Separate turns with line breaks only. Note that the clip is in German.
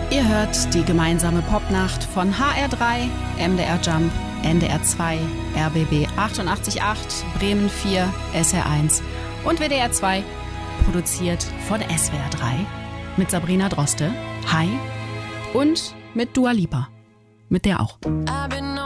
Ihr hört die gemeinsame Popnacht von HR3, MDR Jump, NDR 2, RBB 88.8, Bremen 4, SR1 und WDR 2, produziert von SWR 3 mit Sabrina Droste, hi, und mit Dua Lipa, mit der auch.